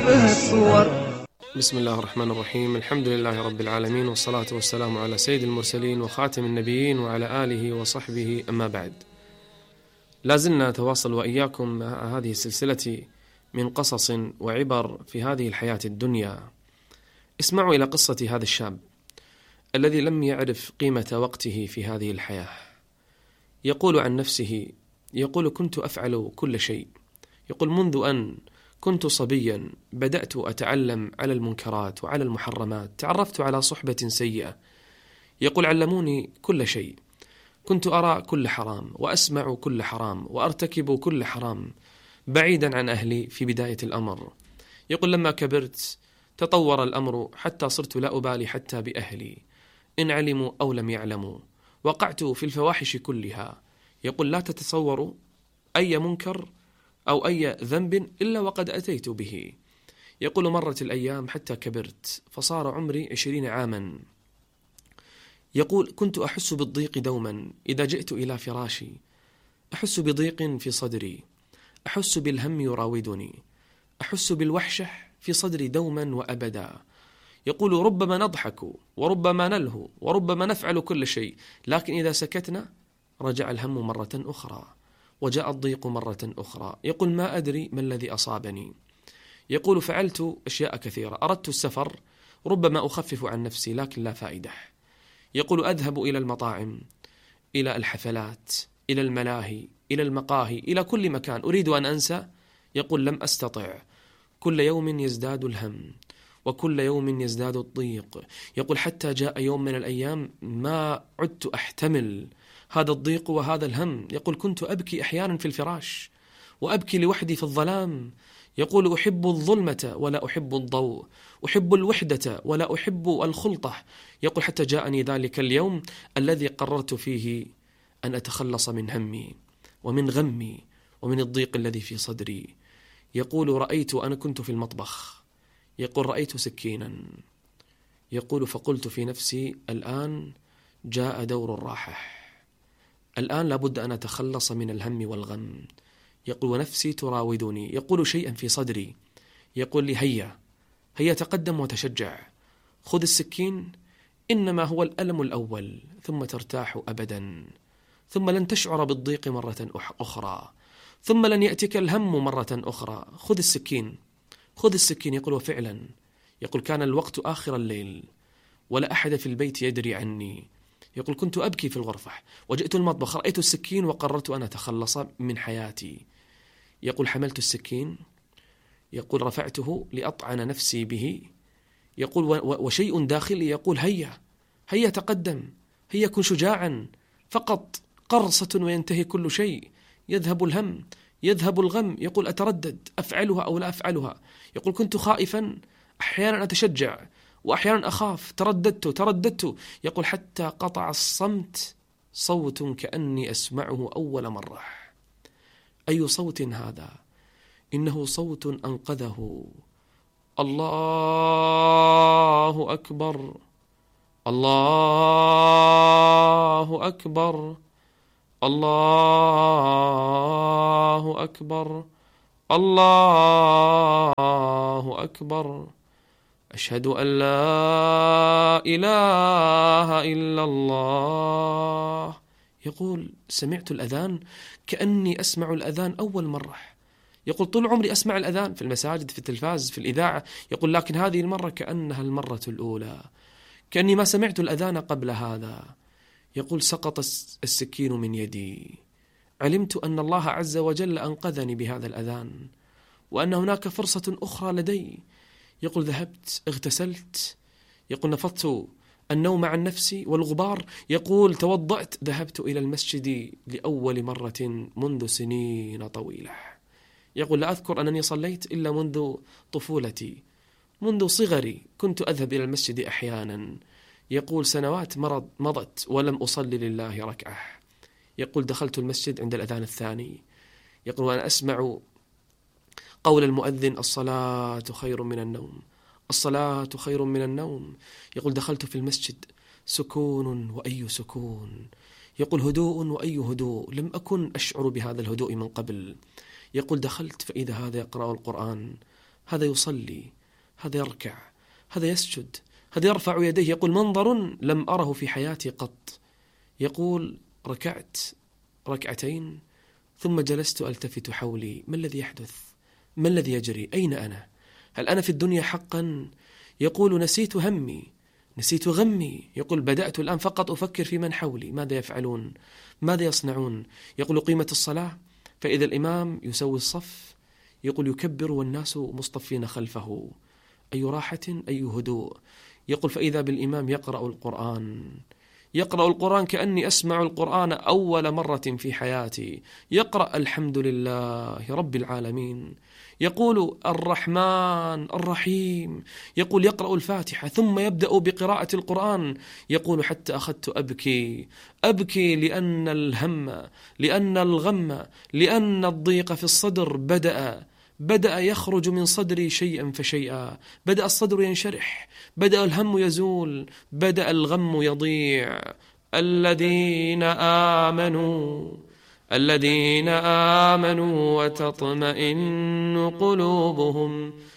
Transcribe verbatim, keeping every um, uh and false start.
تشابه الصور. بسم الله الرحمن الرحيم. الحمد لله رب العالمين، والصلاة والسلام على سيد المرسلين وخاتم النبيين وعلى آله وصحبه، أما بعد. لازلنا نتواصل وإياكم مع هذه السلسلة من قصص وعبر في هذه الحياة الدنيا. اسمعوا إلى قصة هذا الشاب الذي لم يعرف قيمة وقته في هذه الحياة. يقول عن نفسه، يقول: كنت أفعل كل شيء. يقول: منذ أن كنت صبيا بدأت أتعلم على المنكرات وعلى المحرمات، تعرفت على صحبة سيئة. يقول: علموني كل شيء، كنت أرى كل حرام وأسمع كل حرام وأرتكب كل حرام بعيدا عن أهلي في بداية الأمر. يقول: لما كبرت تطور الأمر حتى صرت لا أبالي حتى بأهلي إن علموا أو لم يعلموا، وقعت في الفواحش كلها. يقول: لا تتصوروا أي منكر أو أي ذنب إلا وقد أتيت به. يقول: مرت الأيام حتى كبرت فصار عمري عشرين عاما. يقول: كنت أحس بالضيق دوما إذا جئت إلى فراشي، أحس بضيق في صدري، أحس بالهم يراودني، أحس بالوحشة في صدري دوما وأبدا. يقول: ربما نضحك وربما نلهو وربما نفعل كل شيء، لكن إذا سكتنا رجع الهم مرة أخرى وجاء الضيق مرة أخرى. يقول: ما أدري ما الذي أصابني. يقول: فعلت أشياء كثيرة، أردت السفر ربما أخفف عن نفسي لكن لا فائدة. يقول: أذهب إلى المطاعم، إلى الحفلات، إلى الملاهي، إلى المقاهي، إلى كل مكان أريد أن أنسى. يقول: لم أستطع، كل يوم يزداد الهم وكل يوم يزداد الضيق. يقول: حتى جاء يوم من الأيام ما عدت أحتمل هذا الضيق وهذا الهم. يقول: كنت أبكي أحيانا في الفراش وأبكي لوحدي في الظلام. يقول: أحب الظلمة ولا أحب الضوء، أحب الوحدة ولا أحب الخلطة. يقول: حتى جاءني ذلك اليوم الذي قررت فيه أن أتخلص من همي ومن غمي ومن الضيق الذي في صدري. يقول: رأيت، أنا كنت في المطبخ، يقول: رأيت سكينا. يقول: فقلت في نفسي الآن جاء دور الراحة، الآن لابد أن أتخلص من الهم والغم. يقول: ونفسي تراودني، يقول شيئا في صدري يقول لي: هيا هيا تقدم وتشجع، خذ السكين، إنما هو الألم الأول ثم ترتاح أبدا، ثم لن تشعر بالضيق مرة أخرى، ثم لن يأتيك الهم مرة أخرى، خذ السكين خذ السكين. يقول: وفعلا، يقول: كان الوقت آخر الليل ولا أحد في البيت يدري عني. يقول: كنت أبكي في الغرفة وجئت المطبخ، رأيت السكين وقررت أن أتخلص من حياتي. يقول: حملت السكين، يقول: رفعته لأطعن نفسي به. يقول: وشيء داخلي يقول: هيا هيا تقدم، هيا كن شجاعا، فقط قرصة وينتهي كل شيء، يذهب الهم يذهب الغم. يقول: أتردد أفعلها أو لا أفعلها. يقول: كنت خائفا، أحيانا أتشجع وأحيانا أخاف، ترددت ترددت. يقول: حتى قطع الصمت صوت كأني أسمعه أول مرة. أي صوت هذا؟ إنه صوت أنقذه. الله أكبر، الله أكبر، الله أكبر، الله أكبر، أشهد أن لا إله إلا الله. يقول: سمعت الأذان كأني أسمع الأذان أول مرة. يقول: طول عمري أسمع الأذان في المساجد، في التلفاز، في الإذاعة. يقول: لكن هذه المرة كأنها المرة الأولى، كأني ما سمعت الأذان قبل هذا. يقول: سقط السكين من يدي، علمت أن الله عز وجل أنقذني بهذا الأذان وأن هناك فرصة أخرى لدي. يقول: ذهبت اغتسلت، يقول: نفضت النوم عن نفسي والغبار. يقول: توضأت، ذهبت إلى المسجد لأول مرة منذ سنين طويلة. يقول: لا أذكر أنني صليت إلا منذ طفولتي، منذ صغري كنت أذهب إلى المسجد أحيانا. يقول: سنوات مرض مضت ولم أصلي لله ركعة. يقول: دخلت المسجد عند الأذان الثاني، يقول: وأنا أسمع قول المؤذن: الصلاة خير من النوم، الصلاة خير من النوم. يقول: دخلت في المسجد، سكون وأي سكون. يقول: هدوء وأي هدوء، لم أكن أشعر بهذا الهدوء من قبل. يقول: دخلت فإذا هذا يقرأ القرآن، هذا يصلي، هذا يركع، هذا يسجد، هذا يرفع يديه، يقول منظر لم أره في حياتي قط. يقول ركعت ركعتين ثم جلست ألتفت حولي، ما الذي يحدث؟ ما الذي يجري؟ أين أنا؟ هل أنا في الدنيا حقا؟ يقول نسيت همي، نسيت غمي. يقول بدأت الآن فقط أفكر في من حولي، ماذا يفعلون، ماذا يصنعون. يقول قيمة الصلاة، فإذا الإمام يسوي الصف يقول يكبر والناس مصطفين خلفه، أي راحة أي هدوء. يقول فإذا بالإمام يقرأ القرآن، يقرأ القرآن كأني أسمع القرآن أول مرة في حياتي. يقرأ الحمد لله رب العالمين، يقول الرحمن الرحيم، يقول يقرأ الفاتحة ثم يبدأ بقراءة القرآن. يقول حتى أخذت أبكي أبكي لأن الهم، لأن الغم، لأن الضيق في الصدر بدأ بدأ يخرج من صدري شيئا فشيئا. بدأ الصدر ينشرح، بدأ الهم يزول، بدأ الغم يضيع. الذين آمنوا الذين آمنوا وتطمئن قلوبهم